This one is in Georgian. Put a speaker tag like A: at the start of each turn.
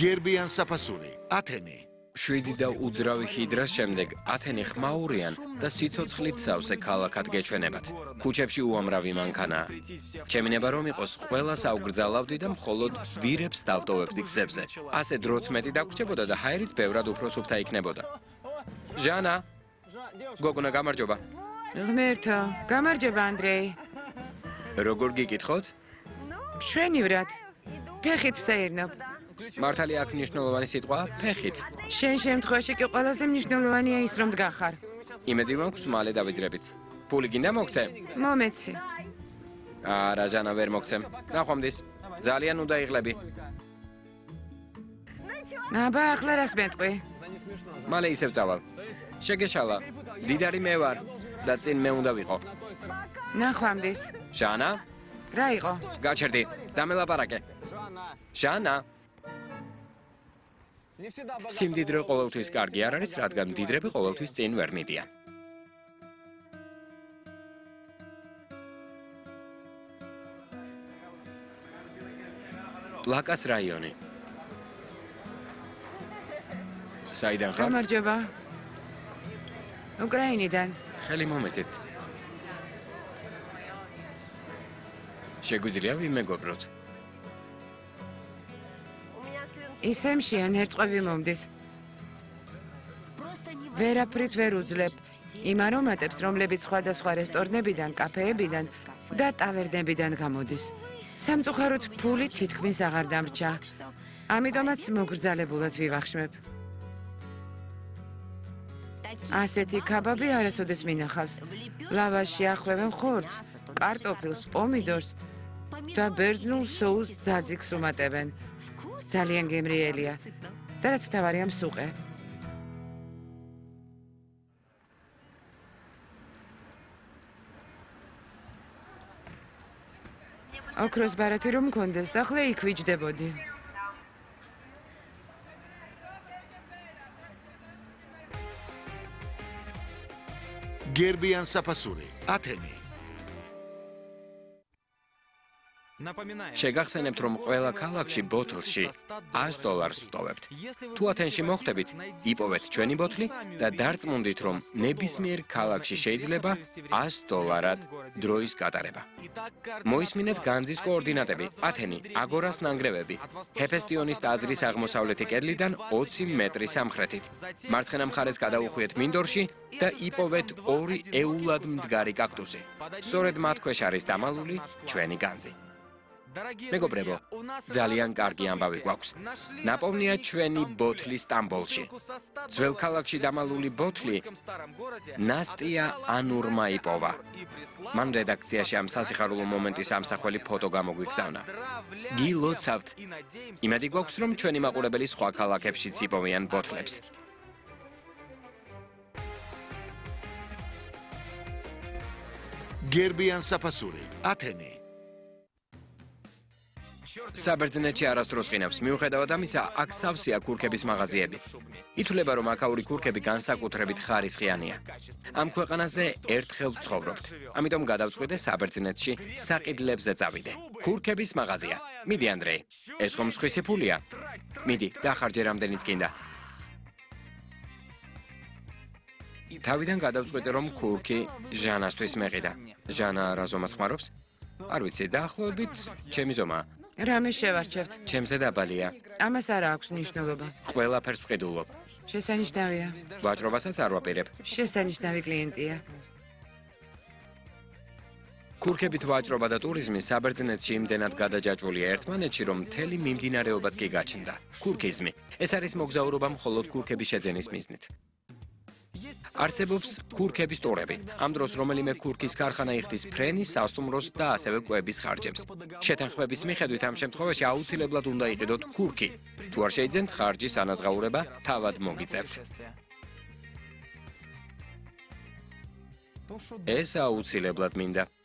A: გერბიან საფასური, ათენი.
B: 7 და უძრავი ჰიდრას შემდეგ ათენი ხმაურიან და სიცოცხლით სავსე ქალაქად გეჩვენებათ. ქუჩებში უამრავი მანქანაა. ჩემინება რომ იყოს ყველას აუგრძალავდი და მხოლოდ ვირებს დავტოვებდი გზებზე. ასე დროც მეტი დაგვრჩებოდა და ჰაერიც ბევრად უფრო სუფთა იქნებოდა. ჟანა, გოგონა გამარჯობა.
C: ღმერთო, გამარჯობა ანდრეი.
B: როგორ გიკითხოთ?
C: მშვენივრად. ფეხით ვსეირნობ.
B: მართალია აქ მნიშვნელოვანი სიტყვა ფეხით.
C: შენ შემთხვევაში კი ყველაზე მნიშვნელოვანია ის რომ დგახარ.
B: იმედი მაქვს მალე დავიძრებით. ფული გინდა მოგცე?
C: მომეცი.
B: არა ჟანა ვერ მოგცემ. ნახვამდის. ძალიან უნდა იღლები.
C: აბა ახლა რას მეტყვი?
B: მალე ისევ წავალ. შეგეშალა. დიდარი მე ვარ და წინ მე უნდა ვიყო.
C: ნახვამდის.
B: ჟანა?
C: რა იყო?
B: გაჩერდი. დამელაპარაკე. ჟანა? სიმდიდრე ყოველთვის კარგი არ არის, რადგან მდიდრები ყოველთვის წინ ვერ მიდიან. პლაკას რაიონი. საიდან ხარ?
C: გამარჯობა. უკრაინიდან.
B: ხელი მომეცით. შეგვიძლია ვიმეგობროთ.
C: ისემშიან ერთყვევი მომდის. ვერაფრით ვერ უძლებ იმ არომატებს, რომლებიც სხვადასხვა რესტორნებიდან, კაფეებიდან და ტავერნებიდან გამოდის. სამწუხაროდ ფული თითქმის აღარ დამრჩა. ამიტომაც მოგრძალებულად ვივახშმებ. ასეთი ქაბაბი არასოდეს მინახავს. ლავაში ახვევენ ხორცს, კარტოფილს, პომიდორს და ბერძნულ соуს ძაძიკს უმატებენ. ძალიან გემრიელია და რაც მთავარია მსუყე. ოქროს ბარათი რომ მქონდეს, ახლა იქ ვიჯდებოდი.
A: გერბიან საფასური, ათენი.
B: შეგახსენებთ, რომ ყველა ქალაქში ბოთლში $100 ვტოვებთ. თუ ათენში მოხვდებით, იპოვეთ ჩვენი ბოთლი და დარწმუნდით, რომ ნებისმიერ ქალაქში შეიძლება $100-ად დროის გატარება. მოისმინეთ განძის კოორდინატები: ათენი, აგორას ნანგრევები, ჰეფესტიონის ტაძრის აღმოსავლეთი კედლიდან 20 მეტრი სამხრეთით. მარცხენა მხარეს გადაუხვიეთ მინდორში და იპოვეთ 2 ეულად მდგარი კაქტუსი. სწორედ მათ ქვეშ არის დამალული ჩვენი განძი. მეგობრებო, ძალიან კარგი ამბავი გვაქვს. ნაპოვნია ჩვენი ბოთლი სტამბოლში. ძველ ქალაქში დამალული ბოთლი ნასტია ანურმა იპოვა. მან რედაქციაში ამ სასიხარულო მომენტის ამსახველი ფოტო გამოგვიგზავნა. გილოცავთ. იმედი გვაქვს, რომ ჩვენი მაყურებელი სხვა ქალაქებშიც იპოვიან ბოთლებს.
A: გერბიან საფასური, ათენი.
B: საბერძნეთში არასდროს ყინავს. მიუხედავად ამისა, აქ სავსეა ქურქების მაღაზიები. ითვლება, რომ აქაური ქურქები განსაკუთრებით ხარისხიანია. ამ ქვეყანაზე ერთხელ ვცხოვრობთ. ამიტომ გადავწყვიტე საბერძნეთში საყიდლებზე წავიდე. ქურქების მაღაზია. მიდი ანდრეი. ეს ხომ სხვისი ფულია? მიდი, დახარჯე რამდენიც გინდა. თავიდან გადავწყვიტე, რომ ქურქი ჟანასთვის მეყიდა. ჟანა რა ზომას ხმარობს? არ ვიცი, დაახლოებით ჩემი ზომაა.
C: რამე შევარჩევთ?
B: ჩემზე დაბალია.
C: ამას არა აქვს მნიშვნელობა.
B: ყველაფერს ვყიდულობ.
C: შესანიშნავია.
B: ვაჭრობასაც არ ვაპირებ.
C: შესანიშნავი კლიენტია.
B: ქურქებით ვაჭრობა და ტურიზმი საბერძნეთში იმდენად გადაჯაჭვულია ერთმანეთში, რომ მთელი მიმდინარეობაც კი გაჩნდა. ქურქიზმი. ეს არის მოგზაურობა მხოლოდ ქურქების შეძენის მიზნით. არსებობს ქურქების ტურები. ამ დროს რომელიმე ქურქის ქარხანა იხდის ფრენის, სასტუმროს და ასევე კვების ხარჯებს. შეთანხმების მიხედვით ამ შემთხვევაში აუცილებლად უნდა იყიდოთ ქურქი. თუ არ შეიძენთ, ხარჯის ანაზღაურება თავად მოგიწევთ. ეს აუცილებლად მინდა.